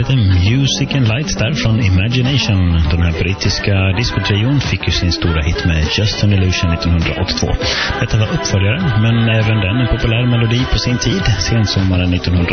lite Music and Light där från Imagination. Den här brittiska discotrion fick ju sin stora hit med Just an Illusion 1982. Detta var uppföljare, men även den en populär melodi på sin tid, sensommaren 1982.